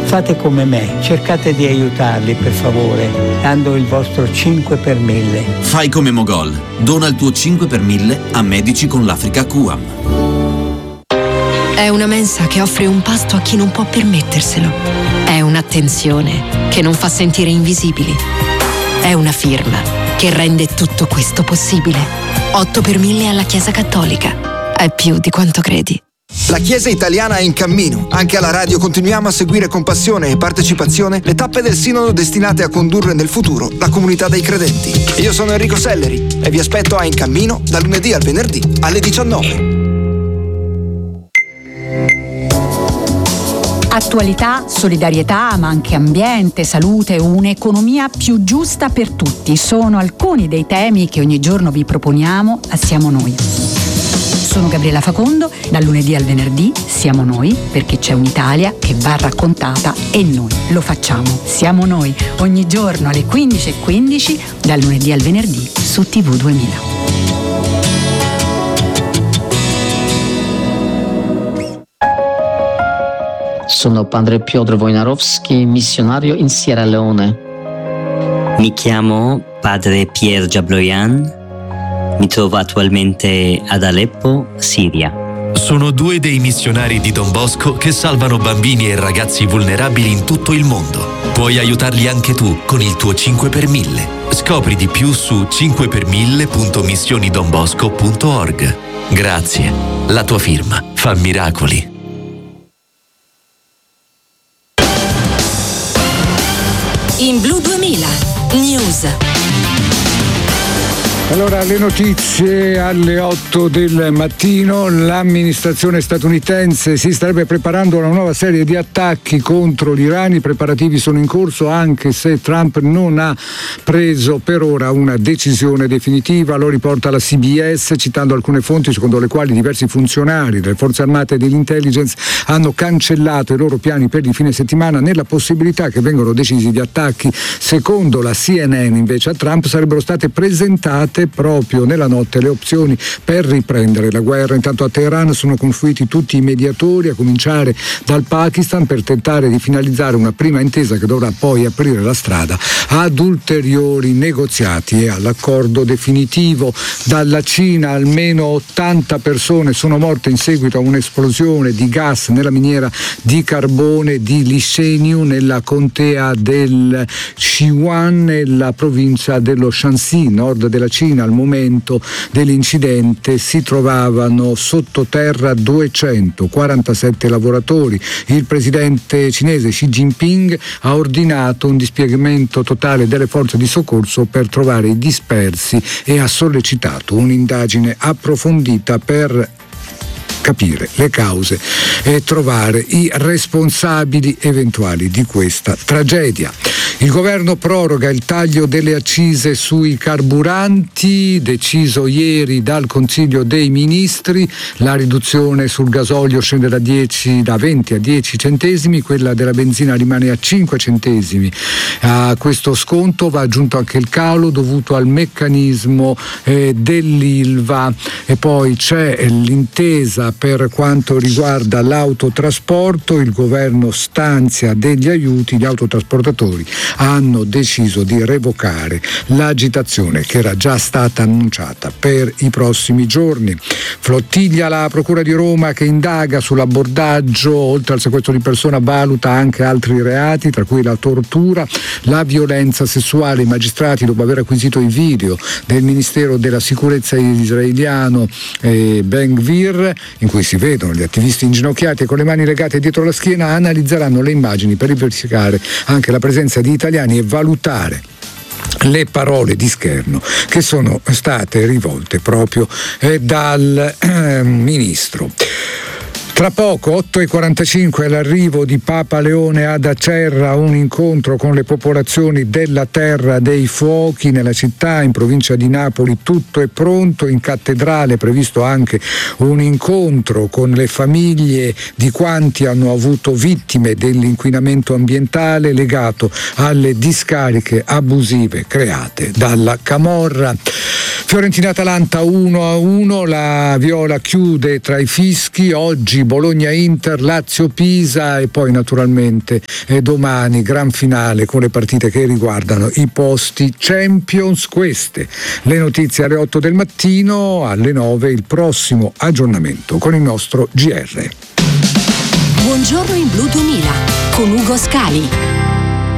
Fate come me, cercate di aiutarli per favore, dando il vostro 5 per 1000. Fai come Mogol, dona il tuo 5 per 1000 a Medici con l'Africa QAM. È una mensa che offre un pasto a chi non può permetterselo. È un'attenzione che non fa sentire invisibili. È una firma che rende tutto questo possibile. 8 per 1000 alla Chiesa Cattolica. È più di quanto credi. La Chiesa italiana è in cammino. Anche alla radio continuiamo a seguire con passione e partecipazione le tappe del Sinodo destinate a condurre nel futuro la comunità dei credenti. Io sono Enrico Selleri e vi aspetto a In Cammino dal lunedì al venerdì alle 19. Attualità, solidarietà, ma anche ambiente, salute, un'economia più giusta per tutti sono alcuni dei temi che ogni giorno vi proponiamo a Siamo Noi. Sono Gabriella Facondo, dal lunedì al venerdì Siamo Noi, perché c'è un'Italia che va raccontata e noi lo facciamo. Siamo Noi, ogni giorno alle 15:15, dal lunedì al venerdì su TV 2000. Sono padre Piotr Wojnarowski, missionario in Sierra Leone. Mi chiamo padre Pierre Jabloyan, mi trovo attualmente ad Aleppo, Siria. Sono 2 dei missionari di Don Bosco che salvano bambini e ragazzi vulnerabili in tutto il mondo. Puoi aiutarli anche tu con il tuo 5 per 1000. Scopri di più su 5per1000.missionidonbosco.org. Grazie, la tua firma fa miracoli. In Blu 2000 News. Allora, le notizie alle 8 del mattino. L'amministrazione statunitense si starebbe preparando a una nuova serie di attacchi contro l'Iran. I preparativi sono in corso, anche se Trump non ha preso per ora una decisione definitiva. Lo riporta la CBS, citando alcune fonti secondo le quali diversi funzionari delle forze armate e dell'intelligence hanno cancellato i loro piani per il fine settimana nella possibilità che vengano decisi gli attacchi. Secondo la CNN, invece, a Trump sarebbero state presentate proprio nella notte le opzioni per riprendere la guerra. Intanto a Teheran sono confluiti tutti i mediatori, a cominciare dal Pakistan, per tentare di finalizzare una prima intesa che dovrà poi aprire la strada ad ulteriori negoziati e all'accordo definitivo. Dalla Cina almeno 80 persone sono morte in seguito a un'esplosione di gas nella miniera di carbone di Lisheniu nella contea del Sichuan, nella provincia dello Shanxi, nord della Cina. Al momento dell'incidente si trovavano sottoterra 247 lavoratori. Il presidente cinese Xi Jinping ha ordinato un dispiegamento totale delle forze di soccorso per trovare i dispersi e ha sollecitato un'indagine approfondita per capire le cause e trovare i responsabili eventuali di questa tragedia. Il governo proroga il taglio delle accise sui carburanti, deciso ieri dal Consiglio dei Ministri. La riduzione sul gasolio scende da 20 a 10 centesimi, quella della benzina rimane a 5 centesimi. A questo sconto va aggiunto anche il calo dovuto al meccanismo dell'ILVA, e poi c'è l'intesa per quanto riguarda l'autotrasporto. Il governo stanzia degli aiuti, gli autotrasportatori hanno deciso di revocare l'agitazione che era già stata annunciata per i prossimi giorni. Flottiglia la Procura di Roma che indaga sull'abbordaggio, oltre al sequestro di persona valuta anche altri reati, tra cui la tortura, la violenza sessuale. I magistrati, dopo aver acquisito i video del Ministero della Sicurezza israeliano Ben Gvir, in cui si vedono gli attivisti inginocchiati e con le mani legate dietro la schiena, analizzeranno le immagini per verificare anche la presenza di italiani e valutare le parole di scherno che sono state rivolte proprio dal ministro. Tra poco, 8:45, l'arrivo di Papa Leone ad Acerra, un incontro con le popolazioni della Terra dei Fuochi nella città, in provincia di Napoli. Tutto è pronto. In cattedrale è previsto anche un incontro con le famiglie di quanti hanno avuto vittime dell'inquinamento ambientale legato alle discariche abusive create dalla camorra. Fiorentina-Atalanta 1-1, la Viola chiude tra i fischi. Oggi Bologna-Inter, Lazio-Pisa e poi naturalmente domani gran finale con le partite che riguardano i posti Champions. Queste le notizie alle 8 del mattino, alle 9 il prossimo aggiornamento con il nostro GR. Buongiorno in Blu 2000 con Ugo Scali.